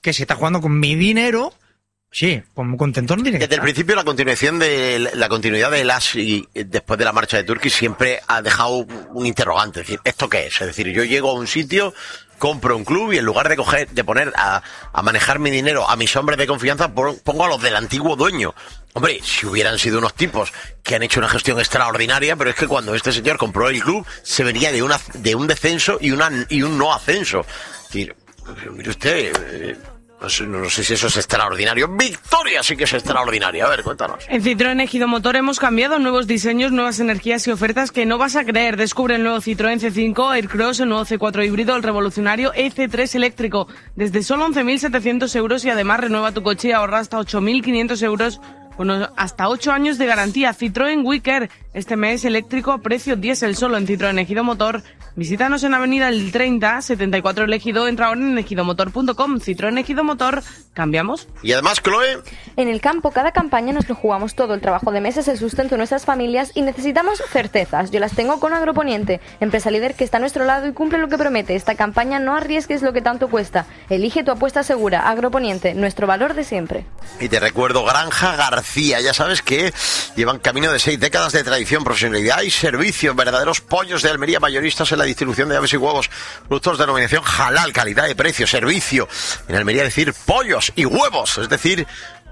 que si está jugando con mi dinero, sí, pues muy contento no tiene que Desde el principio la continuidad de Las y después de la marcha de Turki siempre ha dejado un interrogante, es decir, ¿esto qué es? Es decir, yo llego a un sitio, compro un club y en lugar de poner a manejar mi dinero a mis hombres de confianza, pongo a los del antiguo dueño. Hombre, si hubieran sido unos tipos que han hecho una gestión extraordinaria, pero es que cuando este señor compró el club se venía de un descenso y un no ascenso. Es decir, mire usted, no sé si eso es extraordinario. Victoria sí que es extraordinaria. A ver, cuéntanos. En Citroën Ejido Motor hemos cambiado, nuevos diseños, nuevas energías y ofertas que no vas a creer. Descubre el nuevo Citroën C5 Aircross, el nuevo C4 híbrido, el revolucionario EC3 eléctrico, desde solo 11.700 euros y además renueva tu coche y ahorra hasta 8.500 euros con hasta 8 años de garantía. Citroën WeCare, este mes eléctrico a precio diésel solo en Citroën Ejido Motor. Visítanos en Avenida El 30, 74 El Ejido, entra ahora en ejidomotor.com. Citroën Ejido Motor, ¿cambiamos? Y además, Chloe... En el campo, cada campaña nos lo jugamos todo. El trabajo de meses, el sustento de nuestras familias y necesitamos certezas. Yo las tengo con Agroponiente, empresa líder que está a nuestro lado y cumple lo que promete. Esta campaña no arriesgues lo que tanto cuesta. Elige tu apuesta segura. Agroponiente, nuestro valor de siempre. Y te recuerdo, Granja García. Ya sabes que llevan camino de 6 décadas de tradición, profesionalidad y servicio. Verdaderos pollos de Almería, mayoristas en la distribución de aves y huevos, productos de denominación halal, calidad de precio, servicio. En Almería decir pollos y huevos, es decir,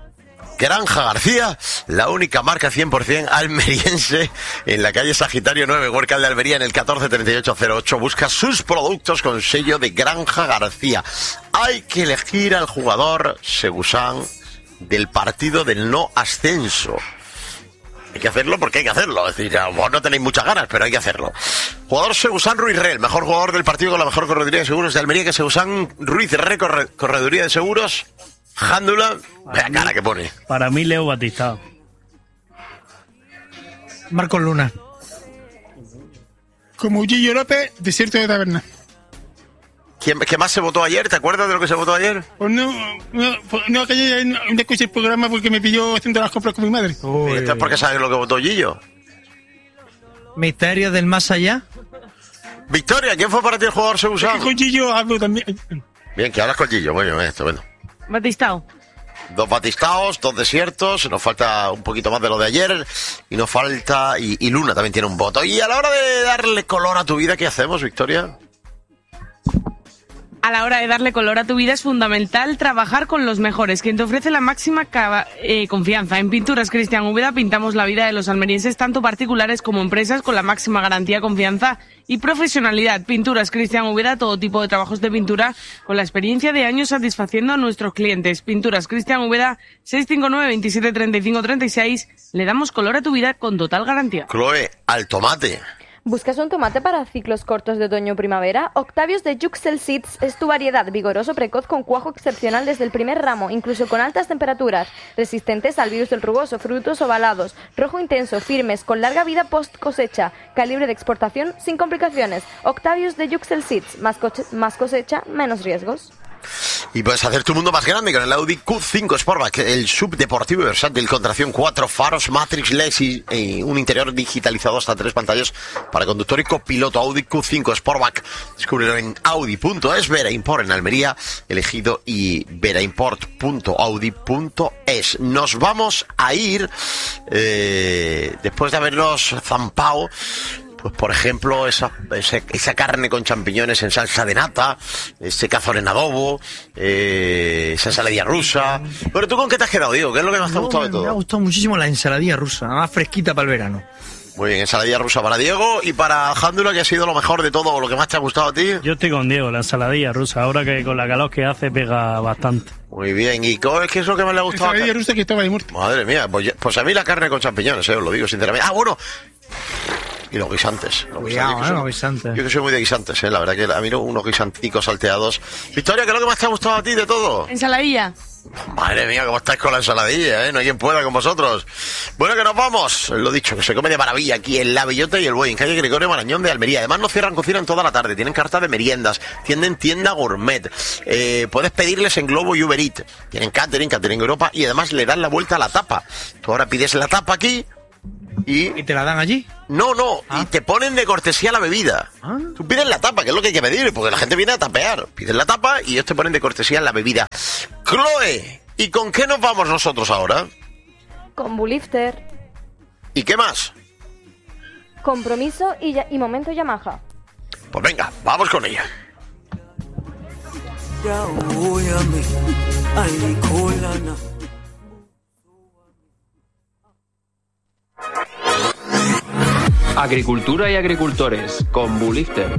Granja García, la única marca 100% almeriense en la calle Sagitario 9, Huércal de Almería, en el 143808. Busca sus productos con sello de Granja García. Hay que elegir al jugador Segusán del partido del no ascenso. Hay que hacerlo porque hay que hacerlo. Es decir, a lo mejor no tenéis muchas ganas, pero hay que hacerlo. Jugador Segusán Ruiz Re, el mejor jugador del partido con la mejor correduría de seguros de Almería, que Segusán Ruiz Re, correduría de seguros. Jándula, vea cara que pone. Para mí, Leo Batista. Marcos Luna. Como Gillo López, Desierto de Taberna. ¿Qué más se votó ayer? ¿Te acuerdas de lo que se votó ayer? Pues no, que ayer no escuché el programa porque me pilló haciendo las compras con mi madre. ¿Y esto es porque sabes lo que votó Gillo? Misterios del más allá. Victoria, ¿quién fue para ti el jugador Segusán? Es que con Gillo hablo también. Bien, que hablas con Gillo. Bueno, esto, bueno. Batistao. 2 batistaos, 2 desiertos, nos falta un poquito más de lo de ayer y nos falta, y Luna también tiene un voto. Y a la hora de darle color a tu vida, ¿qué hacemos, Victoria? A la hora de darle color a tu vida es fundamental trabajar con los mejores, quien te ofrece la máxima confianza. En Pinturas Cristian Úbeda pintamos la vida de los almerienses, tanto particulares como empresas, con la máxima garantía, confianza y profesionalidad. Pinturas Cristian Úbeda, todo tipo de trabajos de pintura, con la experiencia de años satisfaciendo a nuestros clientes. Pinturas Cristian Úbeda, 659 27 35 36. Le damos color a tu vida con total garantía. Chloe, al tomate. ¿Buscas un tomate para ciclos cortos de otoño o primavera? Octavius de Juxel Seeds es tu variedad, vigoroso, precoz, con cuajo excepcional desde el primer ramo, incluso con altas temperaturas, resistentes al virus del rugoso, frutos ovalados, rojo intenso, firmes, con larga vida post cosecha, calibre de exportación sin complicaciones. Octavius de Juxel Seeds, más cosecha, menos riesgos. Y puedes hacer tu mundo más grande con el Audi Q5 Sportback, el subdeportivo y versátil con tracción 4 faros, Matrix LED y un interior digitalizado hasta 3 pantallas para conductor y copiloto. Audi Q5 Sportback. Descúbrelo en audi.es, Vera Import en Almería, Elegido y veraimport.audi.es. Nos vamos a ir después de habernos zampado. Pues por ejemplo, esa carne con champiñones en salsa de nata, ese cazón en adobo, esa ensaladilla rusa. Pero ¿tú con qué te has quedado, Diego? ¿Qué es lo que más te ha gustado de todo? Me ha gustado muchísimo la ensaladilla rusa, más fresquita para el verano. Muy bien, ensaladilla rusa para Diego y para Jándula, que ha sido lo mejor de todo, o lo que más te ha gustado a ti. Yo estoy con Diego, la ensaladilla rusa, ahora que con la calor que hace pega bastante. Muy bien, ¿y qué es lo que más le ha gustado? Ensaladilla rusa que estaba ahí muerto. Madre mía, pues a mí la carne con champiñones, os lo digo sinceramente. Ah, bueno. Y los guisantes. Los guisantes. Yo que soy muy de guisantes, la verdad que a mí unos guisanticos salteados. Victoria, ¿qué es lo que más te ha gustado a ti de todo? Ensaladilla. Madre mía, cómo estáis con la ensaladilla, no hay quien pueda con vosotros. Bueno, que nos vamos. Lo dicho, que se come de maravilla aquí en La Bellota y el Buey, en calle Gregorio Marañón de Almería. Además no cierran cocina en toda la tarde, tienen carta de meriendas, tienen tienda gourmet, puedes pedirles en Globo y Uber Eats, tienen catering Europa, y además le dan la vuelta a la tapa. Tú ahora pides la tapa aquí ¿Y te la dan allí? No, y te ponen de cortesía la bebida. Tú pides la tapa, que es lo que hay que pedir, porque la gente viene a tapear. Pides la tapa y ellos te ponen de cortesía la bebida. Chloe, ¿y con qué nos vamos nosotros ahora? Con Bulifter. ¿Y qué más? Compromiso y momento Yamaha. Pues venga, vamos con ella. Agricultura y agricultores con Bulifter.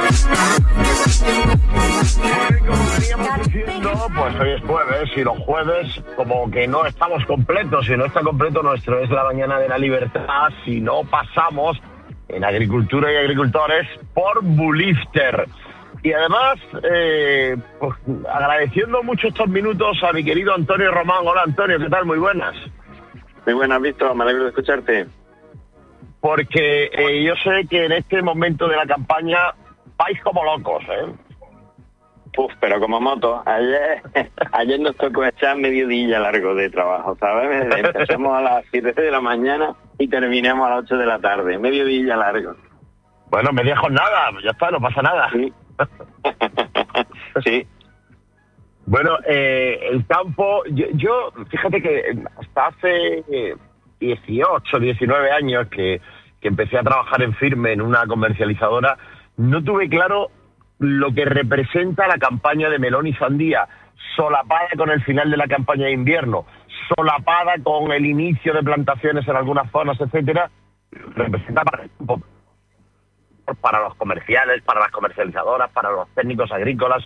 Como veníamos diciendo, pues hoy es jueves y los jueves como que no estamos completos. Si no está completo nuestro es la mañana de la libertad, si no pasamos en Agricultura y Agricultores por Bulifter. Y además, pues, agradeciendo mucho estos minutos a mi querido Antonio Román. Hola Antonio, ¿qué tal? Muy buenas. Muy buenas, Víctor, me alegro de escucharte. Porque yo sé que en este momento de la campaña vais como locos, ¿eh? Pero como moto. Ayer nos tocó echar medio día largo de trabajo, ¿sabes? Empezamos a las 7 de la mañana y terminamos a las 8 de la tarde. Medio día largo. Bueno, media jornada, ya está, no pasa nada. Sí. Sí. Bueno, el campo, yo fíjate que hasta hace 18, 19 años que empecé a trabajar en firme en una comercializadora, no tuve claro lo que representa la campaña de melón y sandía, solapada con el final de la campaña de invierno, solapada con el inicio de plantaciones en algunas zonas, etcétera, representa para los comerciales, para las comercializadoras, para los técnicos agrícolas.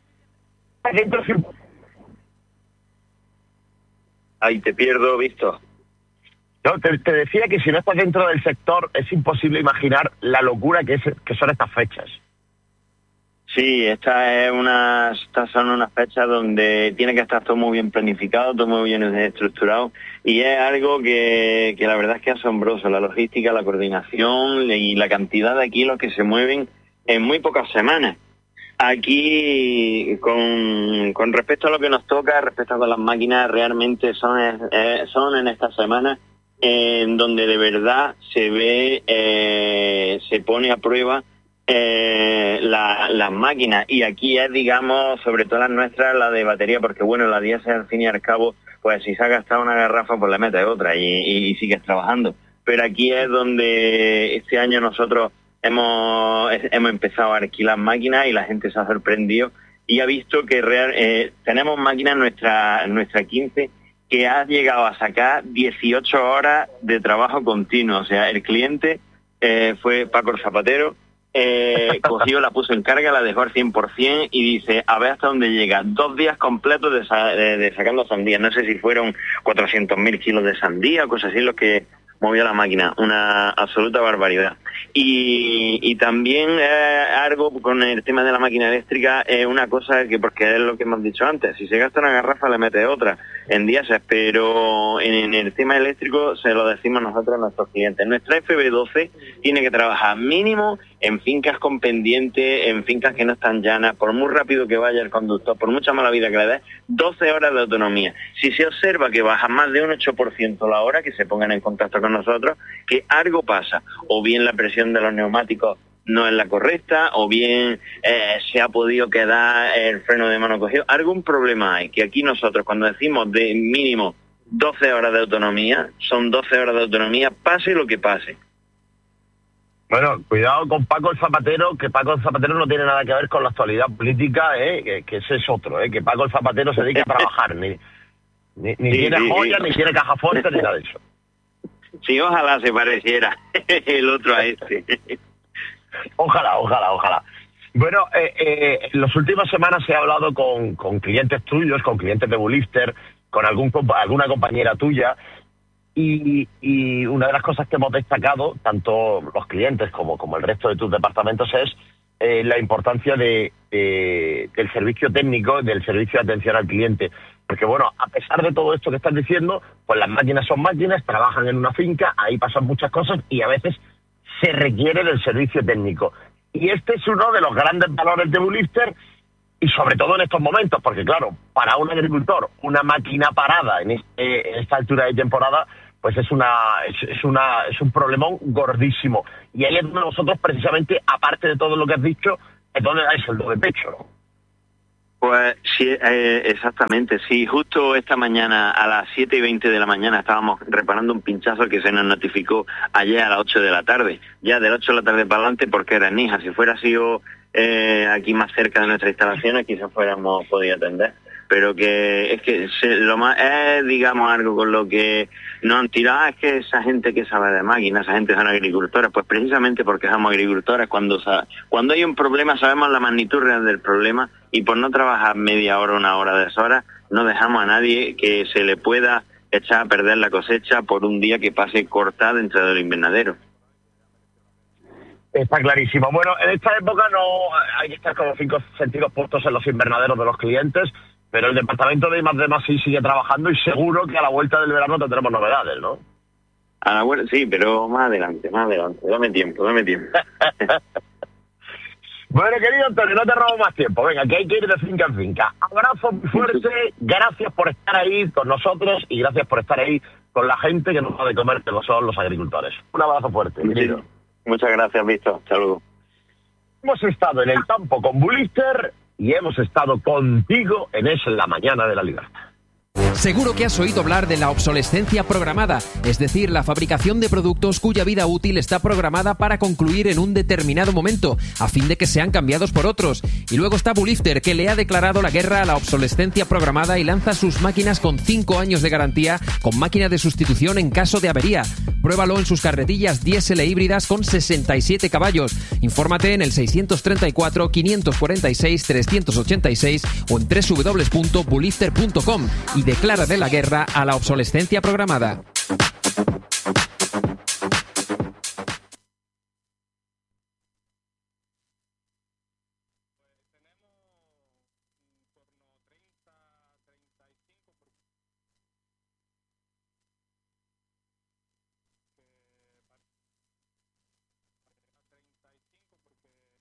Ahí te pierdo, Víctor. No, te decía que si no estás dentro del sector es imposible imaginar la locura que son estas fechas. Sí, estas son unas fechas donde tiene que estar todo muy bien planificado, todo muy bien estructurado, y es algo que la verdad es que es asombroso, la logística, la coordinación y la cantidad de kilos que se mueven en muy pocas semanas. Aquí, con respecto a lo que nos toca, respecto a las máquinas, realmente son en estas semanas en donde de verdad se ve, se pone a prueba las máquinas, y aquí es, digamos, sobre todo las nuestras, la de batería, porque bueno, la diésel al fin y al cabo, pues si se ha gastado una garrafa, pues le metes otra y sigues trabajando. Pero aquí es donde este año nosotros hemos empezado a alquilar máquinas y la gente se ha sorprendido y ha visto que tenemos máquinas nuestra 15 que ha llegado a sacar 18 horas de trabajo continuo. O sea, el cliente fue Paco el Zapatero, cogió, la puso en carga, la dejó al 100% y dice, a ver hasta dónde llega. 2 días completos de sacando sandía. No sé si fueron 400.000 kilos de sandía o cosas así los que movió la máquina. Una absoluta barbaridad. Y también algo con el tema de la máquina eléctrica, una cosa que, porque es lo que hemos dicho antes, si se gasta una garrafa le mete otra en diésel, pero en el tema eléctrico se lo decimos nosotros a nuestros clientes. Nuestra FB12 tiene que trabajar mínimo en fincas con pendiente, en fincas que no están llanas, por muy rápido que vaya el conductor, por mucha mala vida que le dé, 12 horas de autonomía. Si se observa que baja más de un 8% la hora, que se pongan en contacto con nosotros, que algo pasa, o bien la presión de los neumáticos no es la correcta, o bien se ha podido quedar el freno de mano cogido. Algún problema hay, que aquí nosotros cuando decimos de mínimo 12 horas de autonomía, son 12 horas de autonomía, pase lo que pase. Bueno, cuidado con Paco el Zapatero, que Paco el Zapatero no tiene nada que ver con la actualidad política, que ese es otro, que Paco el Zapatero se dedica a trabajar, ni tiene joyas, ni tiene caja fuerte, ni nada de eso. Sí, ojalá se pareciera el otro a este. Ojalá. Bueno, en las últimas semanas he hablado con clientes tuyos, con clientes de Bulifter, con alguna compañera tuya, y una de las cosas que hemos destacado, tanto los clientes como el resto de tus departamentos, es la importancia del servicio técnico, del servicio de atención al cliente. Porque bueno, a pesar de todo esto que estás diciendo, pues las máquinas son máquinas, trabajan en una finca, ahí pasan muchas cosas y a veces se requiere del servicio técnico. Y este es uno de los grandes valores de Bulifter, y sobre todo en estos momentos, porque claro, para un agricultor, una máquina parada en esta altura de temporada, pues es un problemón gordísimo. Y ahí es donde nosotros, precisamente, aparte de todo lo que has dicho, es donde dais el do de pecho, ¿no? Pues sí, exactamente, sí. Justo esta mañana a las 7:20 de la mañana estábamos reparando un pinchazo que se nos notificó ayer a las 8 de la tarde. Ya de las 8 de la tarde para adelante porque era en Níjar. Si fuera sido aquí más cerca de nuestras instalaciones quizás fuéramos podido atender. Pero que es que lo más es, digamos, algo con lo que nos han tirado, es que esa gente que sabe de máquinas, esa gente son agricultores, pues precisamente porque somos agricultores, cuando hay un problema sabemos la magnitud real del problema y por no trabajar media hora, una hora, deshoras, no dejamos a nadie que se le pueda echar a perder la cosecha por un día que pase cortada dentro del invernadero. Está clarísimo. Bueno, en esta época no hay que estar con los 5 sentidos puestos en los invernaderos de los clientes, pero el departamento de I+D+I sigue trabajando y seguro que a la vuelta del verano tendremos novedades, ¿no? A la vuelta, sí, pero más adelante. Dame tiempo. Bueno, querido Antonio, no te robo más tiempo. Venga, que hay que ir de finca en finca. Abrazo muy fuerte, gracias por estar ahí con nosotros y gracias por estar ahí con la gente que nos da de comer, que no son los agricultores. Un abrazo fuerte, querido. Muchas gracias, Víctor. Hasta luego. Hemos estado en el campo con Bulister y hemos estado contigo en Es la Mañana de la Libertad. Seguro que has oído hablar de la obsolescencia programada, es decir, la fabricación de productos cuya vida útil está programada para concluir en un determinado momento, a fin de que sean cambiados por otros. Y luego está Bulifter, que le ha declarado la guerra a la obsolescencia programada y lanza sus máquinas con 5 años de garantía, con máquina de sustitución en caso de avería. Pruébalo en sus carretillas diésel e híbridas con 67 caballos. Infórmate en el 634 546 386 o en www.bulifter.com y declara de la guerra a la obsolescencia programada.